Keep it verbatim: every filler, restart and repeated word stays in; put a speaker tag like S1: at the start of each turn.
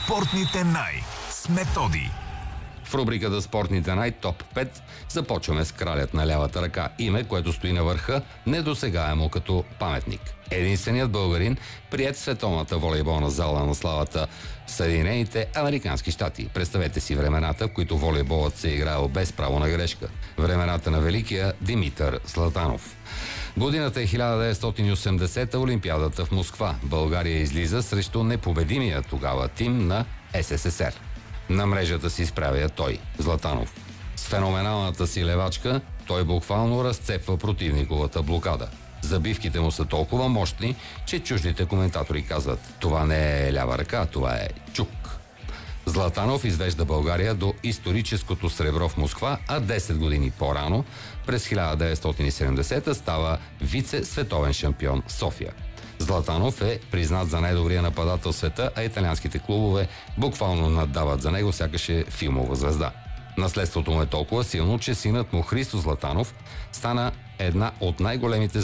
S1: Спортните най с Методи.
S2: В рубриката Спортните най топ пет започваме с кралят на лявата ръка. Име, което стои на върха, недосегаемо като паметник. Единственият българин, приет в световната волейболна зала на славата в Съединените американски щати. Представете си времената, в които волейболът се е играел без право на грешка. Времената на великия Димитър Златанов. Годината е хиляда деветстотин и осемдесета, Олимпиадата в Москва. България излиза срещу непобедимия тогава тим на Ес Ес Ес Ер. На мрежата си изправя той, Златанов. С феноменалната си левачка той буквално разцепва противниковата блокада. Забивките му са толкова мощни, че чуждите коментатори казват: това не е лява ръка, това е чук. Златанов извежда България до историческото сребро в Москва, а десет години по-рано, през хиляда деветстотин и седемдесета, става вице-световен шампион в София. Златанов е признат за най-добрия нападател в света, а италианските клубове буквално наддават за него, сякаш е филмова звезда. Наследството му е толкова силно, че синът му Христо Златанов стана една от най-големите